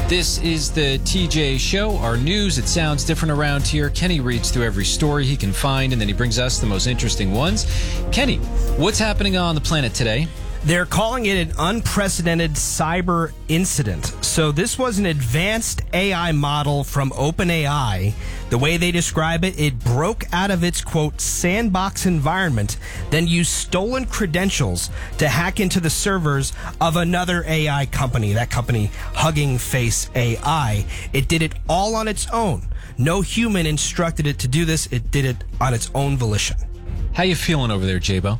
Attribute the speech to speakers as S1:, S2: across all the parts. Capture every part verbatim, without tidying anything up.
S1: This is the T J Show, our news. It sounds different around here. Kenny reads through every story he can find, and then he brings us the most interesting ones. Kenny, what's happening on the planet today?
S2: They're calling it an unprecedented cyber incident. So this was an advanced A I model from OpenAI. The way they describe it, it broke out of its, quote, sandbox environment, then used stolen credentials to hack into the servers of another A I company, that company, Hugging Face A I. It did it all on its own. No human instructed it to do this. It did it on its own volition.
S1: How you feeling over there, J-Bo?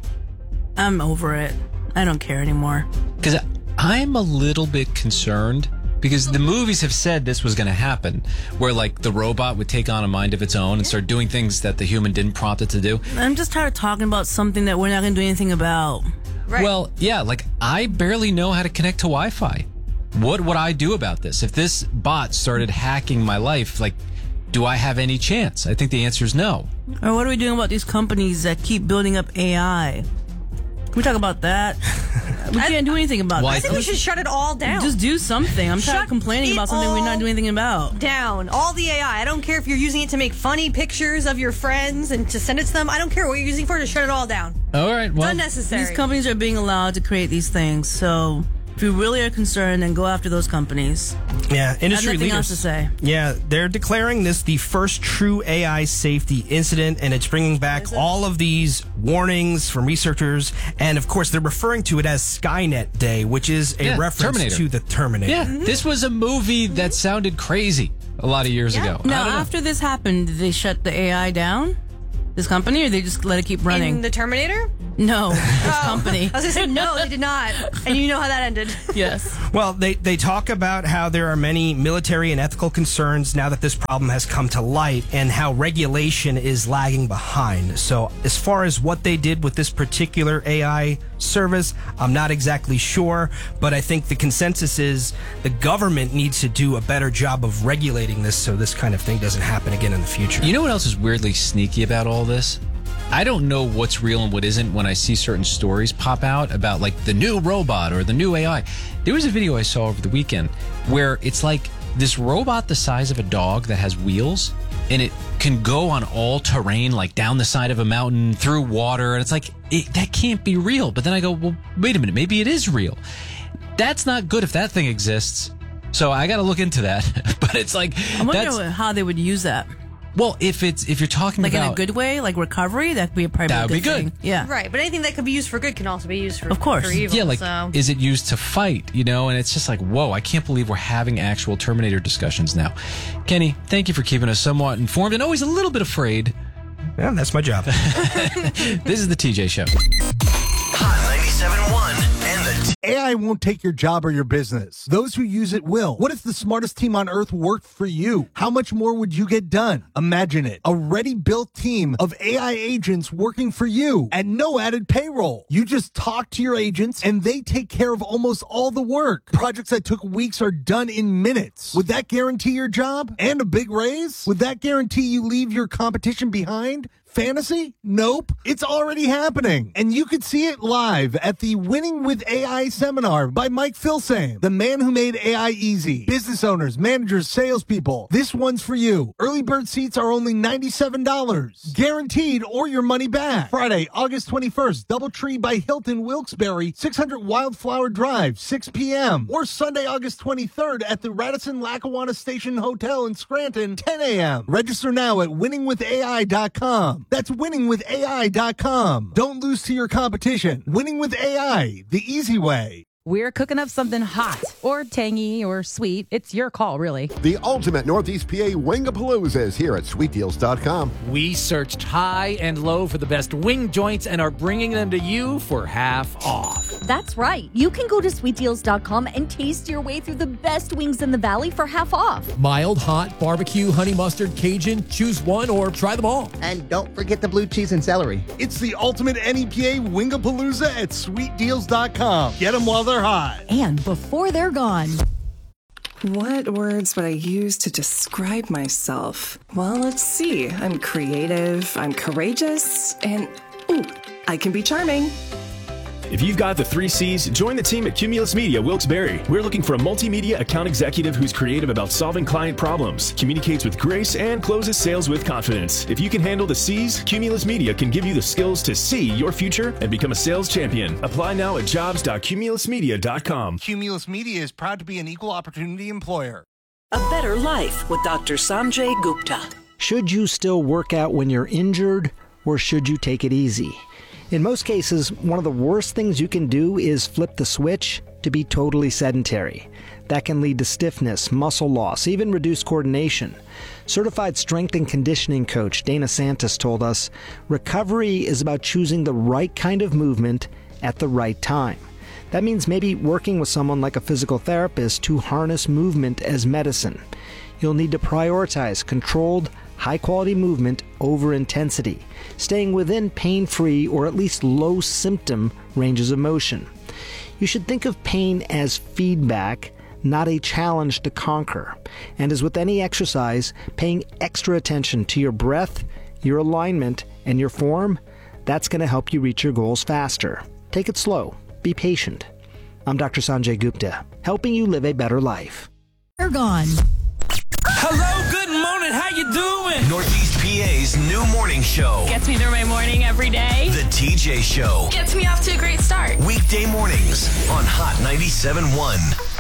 S3: I'm over it. I don't care anymore.
S1: Because I'm a little bit concerned because the movies have said this was going to happen, where like the robot would take on a mind of its own and start doing things that the human didn't prompt it to do.
S3: I'm just tired of talking about something that we're not going to do anything about.
S4: Right.
S1: Well, yeah, like I barely know how to connect to Wi-Fi. What would I do about this? If this bot started hacking my life, like, do I have any chance? I think the answer is no.
S3: Or what are we doing about these companies that keep building up A I? Can we talk about that? We can't do anything about
S1: Well,
S3: that.
S4: I think we should shut it all down.
S3: Just do something. I'm tired
S4: Shut
S3: of complaining
S4: it
S3: about something we're
S4: all
S3: not doing anything about.
S4: down. All the A I. I don't care if you're using it to make funny pictures of your friends and to send it to them. I don't care what you're using it for. Just shut it all down.
S1: All right, well,
S4: It's unnecessary.
S3: These companies are being allowed to create these things, so if you really are concerned, then go after those companies.
S2: Yeah, industry
S3: I have nothing
S2: leaders.
S3: else to say.
S2: Yeah, they're declaring this the first true A I safety incident, and it's bringing back all of these warnings from researchers. And of course, they're referring to it as Skynet Day, which is a
S1: Yeah,
S2: reference
S1: Terminator.
S2: to the Terminator.
S1: yeah, this was a movie that sounded crazy a lot of years
S4: Yeah.
S1: ago.
S3: Now,
S1: I don't know.
S3: after this happened, did they shut the A I down? This company, or they just let it keep running?
S4: In the Terminator?
S3: no, this company.
S4: I was going to say, no, they did not. And you know how that ended.
S3: Yes.
S2: Well, they, they talk about how there are many military and ethical concerns now that this problem has come to light and how regulation is lagging behind. So as far as what they did with this particular A I service, I'm not exactly sure, but I think the consensus is the government needs to do a better job of regulating this so this kind of thing doesn't happen again in the future.
S1: You know what else is weirdly sneaky about all this? I don't know what's real and what isn't when I see certain stories pop out about like the new robot or the new A I. There was a video I saw over the weekend where it's like this robot the size of a dog that has wheels and it can go on all terrain, like down the side of a mountain, through water. And it's like, it, that can't be real. But then I go, well, wait a minute, maybe it is real. That's not good if that thing exists. So I got to look into that. But it's like,
S3: I wonder
S1: that's,
S3: how they would use that.
S1: well, if it's, if you're talking
S3: Like
S1: about.
S3: in a good way, like recovery, that could be a probably
S1: That
S3: a
S1: would be
S3: good
S1: good.
S3: thing. Yeah.
S4: Right, but anything that could be used for good can also be used for,
S3: Of course.
S4: for evil.
S1: Yeah, like,
S4: so.
S1: is it used to fight, you know? And it's just like, whoa, I can't believe we're having actual Terminator discussions now. Kenny, thank you for keeping us somewhat informed and always a little bit afraid.
S2: Yeah, that's my job.
S1: This is the T J Show.
S5: Hot ninety-seven point one and the
S6: A I won't take your job or your business. Those who use it will. What if the smartest team on earth worked for you? How much more would you get done? Imagine it. A ready-built team of A I agents working for you at no added payroll. You just talk to your agents and they take care of almost all the work. Projects that took weeks are done in minutes. Would that guarantee your job and a big raise? Would that guarantee you leave your competition behind? Fantasy? Nope. It's already happening. And you could see it live at the Winning with A I seminar by Mike Filsaime, the man who made A I easy. Business owners, managers, salespeople. This one's for you. Early bird seats are only ninety-seven dollars. Guaranteed or your money back. Friday, August twenty-first, Doubletree by Hilton Wilkes-Barre, six hundred Wildflower Drive, six p.m. Or Sunday, August twenty-third at the Radisson Lackawanna Station Hotel in Scranton, ten a.m. Register now at winning with A I dot com. That's winning with A I dot com. Don't lose to your competition. Winning with A I, the easy way.
S7: We're cooking up something hot or tangy or sweet. It's your call, really.
S8: The ultimate Northeast P A Wingapalooza is here at sweet deals dot com.
S9: We searched high and low for the best wing joints and are bringing them to you for half off.
S10: That's right. You can go to sweet deals dot com and taste your way through the best wings in the valley for half off.
S9: Mild, hot, barbecue, honey mustard, Cajun, choose one or try them all.
S11: And don't forget the blue cheese and celery.
S6: It's the ultimate N E P A Wingapalooza at sweet deals dot com. Get them while they're hot.
S10: And before they're gone.
S12: What words would I use to describe myself? Well, let's see. I'm creative, I'm courageous, and ooh, I can be charming.
S13: If you've got the three C's, join the team at Cumulus Media Wilkes-Barre. We're looking for a multimedia account executive who's creative about solving client problems, communicates with grace, and closes sales with confidence. If you can handle the C's, Cumulus Media can give you the skills to see your future and become a sales champion. Apply now at jobs dot cumulus media dot com.
S6: Cumulus Media is proud to be an equal opportunity employer.
S14: A better life with Doctor Sanjay Gupta.
S15: Should you still work out when you're injured, or should you take it easy? In most cases, one of the worst things you can do is flip the switch to be totally sedentary. That can lead to stiffness, muscle loss, even reduced coordination. Certified strength and conditioning coach Dana Santos told us, recovery is about choosing the right kind of movement at the right time. That means maybe working with someone like a physical therapist to harness movement as medicine. You'll need to prioritize controlled, high-quality movement over intensity, staying within pain-free or at least low-symptom ranges of motion. You should think of pain as feedback, not a challenge to conquer. And as with any exercise, paying extra attention to your breath, your alignment, and your form, that's going to help you reach your goals faster. Take it slow. Be patient. I'm Doctor Sanjay Gupta, helping you live a better life.
S16: Ergon.
S17: Hello, good morning. How you doing?
S5: Northeast P A's new morning show.
S18: Gets me through my morning every day.
S5: The T J Show.
S18: Gets me off to a great start.
S5: Weekday mornings on Hot ninety-seven point one.